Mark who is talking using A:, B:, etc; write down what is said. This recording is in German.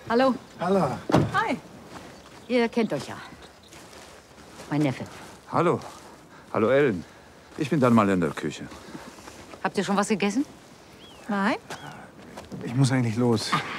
A: Hallo.
B: Hallo.
A: Hi. Ihr kennt euch ja. Mein Neffe.
C: Hallo. Hallo, Ellen. Ich bin dann mal in der Küche.
A: Habt ihr schon was gegessen?
B: Ich muss eigentlich los.